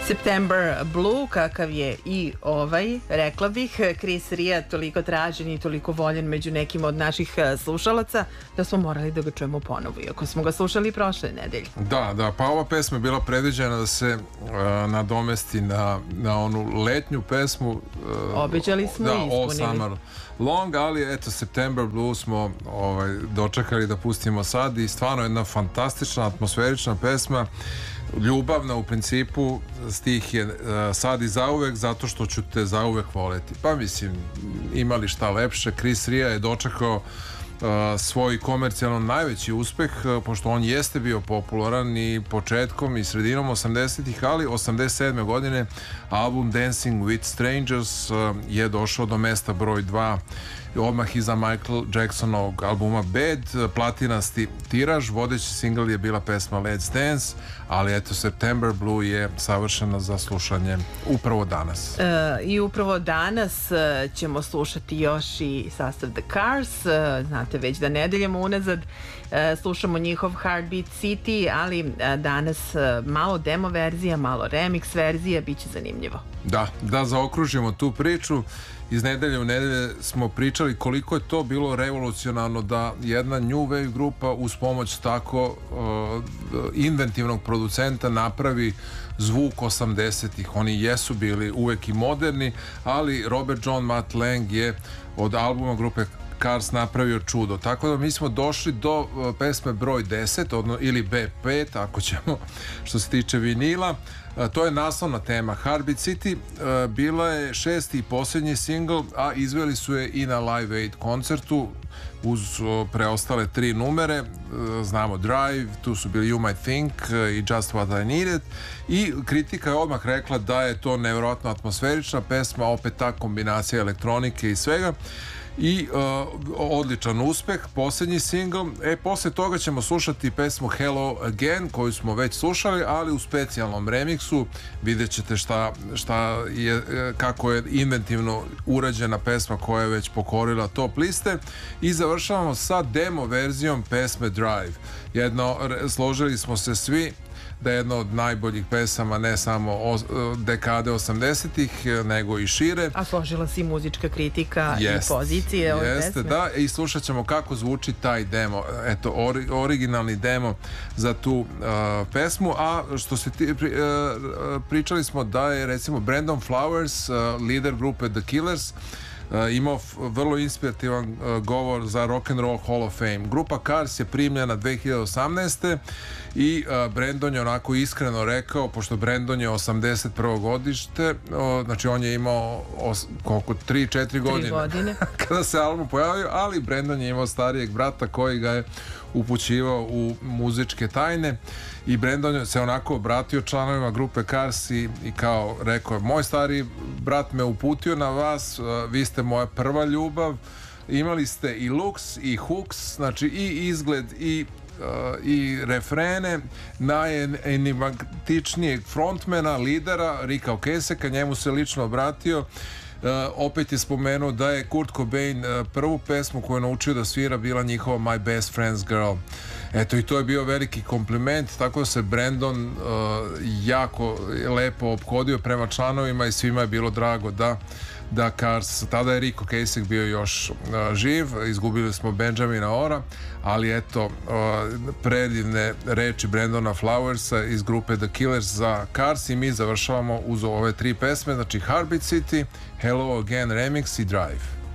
September Blue, kakav je i ovaj, rekla bih, Chris Ria, toliko tražen i toliko voljen među nekim od naših slušalaca, da smo morali da ga čujemo ponovo, iako smo ga slušali prošle nedelje. Da, pa ova pesma je bila predviđena da se nadomesti na onu letnju pesmu. Obećali smo i ispunili. All Summer Long, ali eto, September Blue smo dočekali da pustimo sad i stvarno jedna fantastična, atmosferična pesma, ljubavna u principu. Stih je sad i zauvek, zato što ću te zauvek voleti. Pa mislim, imali šta lepše. Chris Ria je dočekao svoj komercijalno najveći uspeh, pošto on jeste bio popularan i početkom i sredinom 80-ih, ali 87. godine album Dancing with Strangers je došao do mesta broj 2 odmah iza Michael Jacksonovog albuma Bad, platinasti tiraž. Vodeći singl je bila pesma Let's Dance, ali eto, September Blue je savršena za slušanje upravo danas. I upravo danas ćemo slušati još i sastav The Cars. Znate već da nedeljama unazad slušamo njihov Heartbeat City, ali danas malo demo verzija, malo remix verzija, bit će zanimljivo. Da zaokružimo tu priču. Iz nedelje u nedelje smo pričali koliko je to bilo revolucionarno da jedna new wave grupa uz pomoć tako inventivnog producenta napravi zvuk 80-ih. Oni jesu bili uvek i moderni, ali Robert John Matt Lang je od albuma grupe Cars napravio čudo. Tako da mi smo došli do pesme broj 10 ili B5 ako ćemo, što se tiče vinila. To je naslovna tema. Heartbeat City bila je 6. i posljednji singl, a izveli su je i na Live Aid koncertu uz preostale 3 numere. Znamo Drive, tu su bili You Might Think i Just What I Needed, i kritika je odmah rekla da je to nevjerojatno atmosferična pesma, opet ta kombinacija elektronike i svega, i odličan uspeh. Posljednji singl. Posle toga ćemo slušati pesmu Hello Again, koju smo već slušali, ali u specijalnom remiksu. Vidjet ćete šta je, kako je inventivno urađena pesma koja je već pokorila top liste. I završavamo sa demo verzijom pesme Drive. Složili smo se svi da je jedna od najboljih pesama ne samo dekade 80-ih, nego i šire. A složila si muzička kritika i pozicije ove pesme. Jeste, da, i slušat ćemo kako zvuči taj demo, eto, originalni demo za tu pesmu. A što se pričali smo da je recimo Brandon Flowers, lider grupe The Killers, imao vrlo inspirativan govor za Rock and Roll Hall of Fame. Grupa Cars je primljena 2018. i Brandon je onako iskreno rekao, pošto Brandon je 81. godište, znači on je imao 3-4 godine kada se album pojavio, ali Brandon je imao starijeg brata koji ga je upućivao u muzičke tajne, i Brandon se onako obratio članovima grupe Cars i kao rekao: moj stari brat me uputio na vas, vi ste moja prva ljubav, imali ste i looks i hooks, znači i izgled i refrene najenigmatičnijeg frontmana, lidera Ricka Ocaseka. Njemu se lično obratio. Opet je spomenuo da je Kurt Cobain prvu pesmu koju je naučio da svira bila njihova My Best Friend's Girl. Eto, i to je bio veliki kompliment, tako da se Brandon jako lepo ophodio prema članovima i svima je bilo drago da Cars, tada je Rick Ocasek bio još živ, izgubili smo Benjamina Ora, ali eto, predivne reči Brandona Flowersa iz grupe The Killers za Cars, i mi završavamo uz ove 3 pesme, znači Heartbeat City, Hello Again remix i Drive.